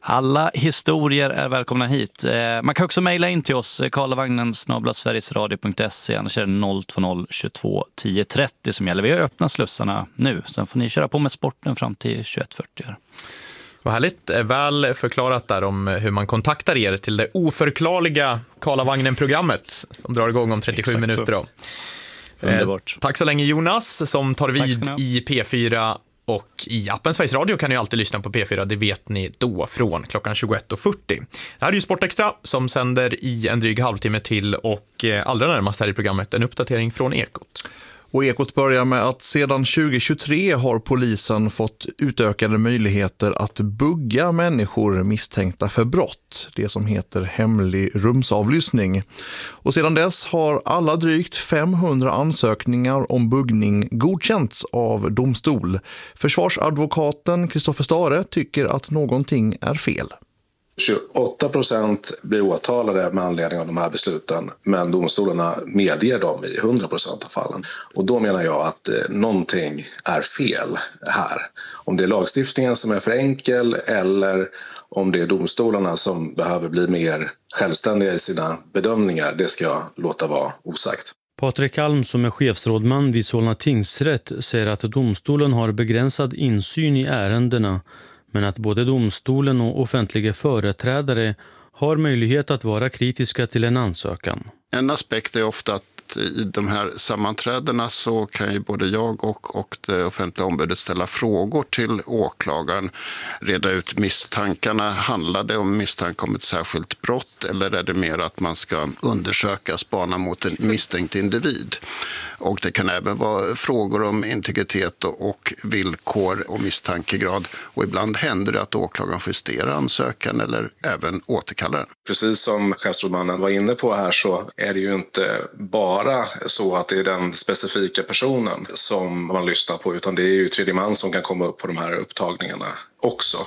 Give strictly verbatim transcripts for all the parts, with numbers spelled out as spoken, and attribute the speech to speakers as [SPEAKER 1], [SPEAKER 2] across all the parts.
[SPEAKER 1] Alla historier är välkomna hit. Man kan också mejla in till oss, karlavagnen snabel-a sverigesradio punkt se, annars är det noll två noll tjugotvå tio trettio som gäller. Vi har öppnat slussarna nu, sen får ni köra på med sporten fram till tjugoett fyrtio.
[SPEAKER 2] Vad härligt, väl förklarat där om hur man kontaktar er till det oförklarliga Karlavagnen-programmet som drar igång om trettiosju Exakt minuter då.
[SPEAKER 1] Underbart.
[SPEAKER 2] Eh, tack så länge Jonas som tar vid i P fyra. Och i appen Sveriges Radio kan ni alltid lyssna på P fyra, det vet ni då från klockan tjugoett fyrtio. Det här är ju Sportextra som sänder i en dryg halvtimme till och allra närmast här i programmet en uppdatering från Ekot.
[SPEAKER 3] Och Ekot börjar med att sedan tjugo tjugotre har polisen fått utökade möjligheter att bugga människor misstänkta för brott, det som heter hemlig rumsavlyssning. Och sedan dess har alla drygt femhundra ansökningar om buggning godkänts av domstol. Försvarsadvokaten Kristoffer Stare tycker att någonting är fel.
[SPEAKER 4] tjugoåtta procent blir åtalade med anledning av de här besluten, men domstolarna medger dem i hundra procent av fallen. Och då menar jag att eh, någonting är fel här. Om det är lagstiftningen som är för enkel eller om det är domstolarna som behöver bli mer självständiga i sina bedömningar, det ska jag låta vara osagt.
[SPEAKER 5] Patrik Alm som är chefsrådman vid Solna tingsrätt säger att domstolen har begränsad insyn i ärendena, men att både domstolen och offentliga företrädare har möjlighet att vara kritiska till en ansökan.
[SPEAKER 6] En aspekt är ofta att i de här sammanträdena så kan ju både jag och, och det offentliga ombudet ställa frågor till åklagaren, reda ut misstankarna. Handlar det om misstanke om ett särskilt brott eller är det mer att man ska undersöka, spana mot en misstänkt individ? Och det kan även vara frågor om integritet och villkor och misstankegrad. Och ibland händer det att åklagaren justerar ansökan eller även återkallar den.
[SPEAKER 4] Precis som chefsrådmannen var inne på här så är det ju inte bara så att det är den specifika personen som man lyssnar på, utan det är ju tredje man som kan komma upp på de här upptagningarna också.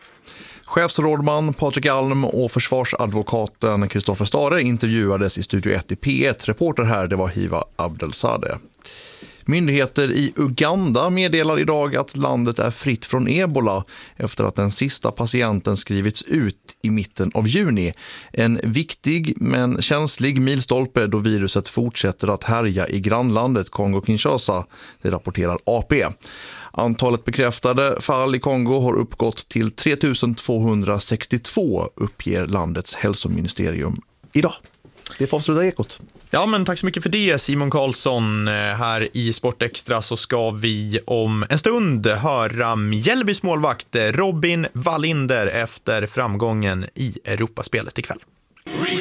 [SPEAKER 3] Chefsrådman Patrik Alm och försvarsadvokaten Kristoffer Stare intervjuades i Studio ett i P ett. Reporter här, det var Hiva Abdelsadeh. Myndigheter i Uganda meddelar idag att landet är fritt från ebola efter att den sista patienten skrivits ut i mitten av juni. En viktig men känslig milstolpe då viruset fortsätter att härja i grannlandet Kongo-Kinshasa, det rapporterar A P. Antalet bekräftade fall i Kongo har uppgått till tre tusen tvåhundrasextiotvå, uppger landets hälsoministerium idag. Det får avsluta Ekot.
[SPEAKER 2] Ja, men tack så mycket för det, Simon Karlsson. Här i Sportextra så ska vi om en stund höra Mjällbys målvakt Robin Wallinder efter framgången i Europaspelet ikväll.